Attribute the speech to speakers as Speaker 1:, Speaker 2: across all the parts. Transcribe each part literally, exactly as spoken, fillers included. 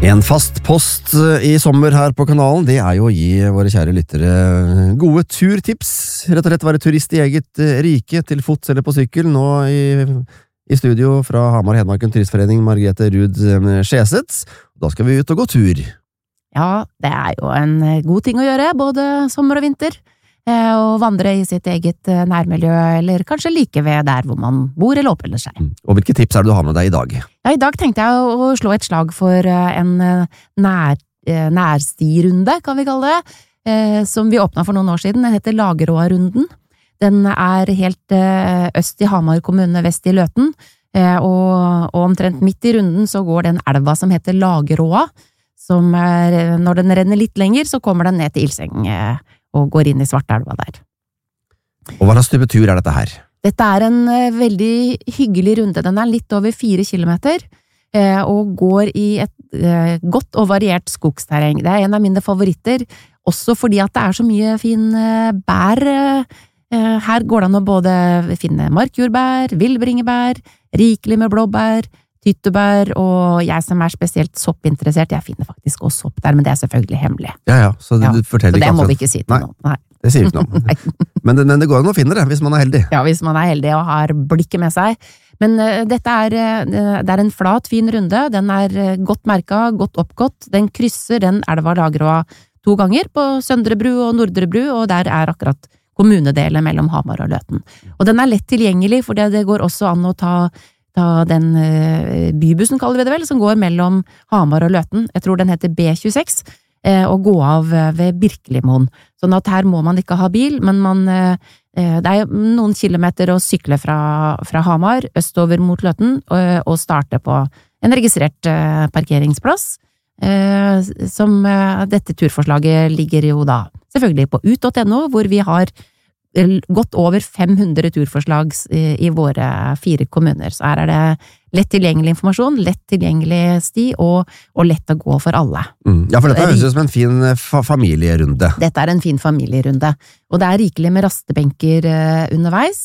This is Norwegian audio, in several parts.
Speaker 1: En fast post i sommer her på kanalen, det er jo å gi våre kjære lyttere gode turtips. Rett og slett være turist i eget rike, til fots eller på sykkel. Nå i, i studio fra Hamar Hedmarken Turistforening, Margrethe Ruud Skjeseth. Da skal vi ut og gå tur.
Speaker 2: Ja, det er jo en god ting å gjøre, både sommer og vinter. Og vandre i sitt eget nærmiljø, eller kanskje like ved der hvor man bor eller oppholder seg.
Speaker 1: Og hvilke tips er det du har med deg i dag?
Speaker 2: Ja, i dag tenkte jeg å slå et slag for en nær, nærstirunde, kan vi kalle det, som vi åpnet for noen år siden. Den heter Lageråa-runden. Den er helt øst i Hamar kommune, vest i Løten, og, og omtrent midt i runden så går den elva som heter Lageråa, som er, når den renner litt lenger, så kommer den ned til Ilseng og går inn i Svartelva der.
Speaker 1: Og hva slags type tur er dette her?
Speaker 2: Dette er en uh, veldig hyggelig runde. Den er litt over fire kilometer, uh, og går i et uh, godt og variert skogsterreng. Det er en av mine favoritter, også fordi at det er så mye fin uh, bær. Uh, her går det an å både finne markjordbær, villbringebær, rikelig med blåbær, tyttebær, og jeg som er spesielt soppinteressert, jeg finner faktisk også sopp der, men det er selvfølgelig hemmelig.
Speaker 1: Ja, ja, så du,
Speaker 2: ja.
Speaker 1: du forteller
Speaker 2: så det
Speaker 1: ikke
Speaker 2: må vi ikke si til
Speaker 1: Nei,
Speaker 2: noen. Nei,
Speaker 1: det sier ikke noe. men, det, men det går an å finne det, hvis man er heldig.
Speaker 2: Ja, hvis man er heldig og har blikket med seg. Men uh, dette er, uh, det er en flat, fin runde, den er uh, godt merket, godt oppgått, den krysser den elva Lageråa to ganger på Søndre Bru og Nordre Bru, og der er akkurat kommunedelen mellom Hamar og Løten. Og den er lett tilgjengelig, for det, det går også an å ta ta den uh, bybussen, kaller vi det vel, som går mellom Hamar og Løten. Jeg tror den heter B tjueseks, uh, og gå av uh, ved Birkelimoen. Sånn at her må man ikke ha bil, men man, uh, det er noen kilometer å sykle fra, fra Hamar, østover mot Løten, og, og starte på en registrert uh, parkeringsplass, uh, som uh, dette turforslaget ligger jo da selvfølgelig på ut punktum no, hvor vi har godt over fem hundre turforslag i, i våre fire kommuner. Så her er det lett tilgjengelig informasjon, lett tilgjengelig sti, og, og lett å gå for alle.
Speaker 1: Mm. Ja, for dette høres ut som en fin fa familierunde.
Speaker 2: Dette er en fin familierunde, og det er rikelig med rastebenker uh, underveis.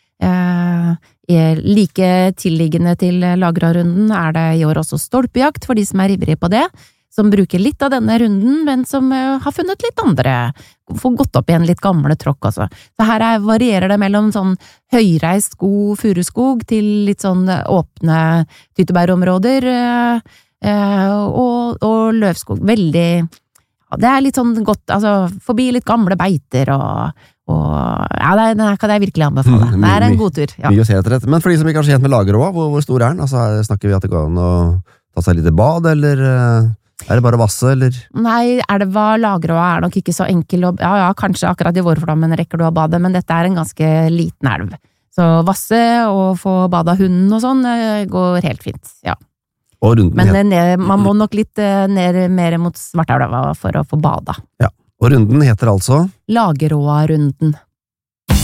Speaker 2: Uh, like tilliggende til Lageråa-runden er det i år også stolpejakt for de som er ivrige på det, som bruker litt av denne runden, men som uh, har funnet litt andre, får gått opp i en litt gamle tråkk også. Så her er, varierer det mellom sånn høyreist god furuskog til litt sånn åpne tyttebærområder uh, uh, og, og løvskog. Veldig, ja, det er litt sånn godt, altså forbi litt gamle beiter og, og ja, det, det kan jeg virkelig anbefale. Det er en god tur. Ja.
Speaker 1: Mye å se etter dette. Men for de som ikke er kjent med Lageråa, hvor, hvor stor er den? Altså, snakker vi at det går an å ta seg litt bad, eller uh er det bare vasse, eller?
Speaker 2: Nei, elva Lageråa er nok ikke så enkel å, ja, ja, kanskje akkurat i vårflommen rekker du å bade, men dette er en ganske liten elv. Så vasse og få bada hunden og sånn går helt fint, ja.
Speaker 1: Og runden
Speaker 2: men ned, man må nok litt ned mer mot Svartelva for å få bada.
Speaker 1: Ja, og runden heter altså?
Speaker 2: Lageråa-runden.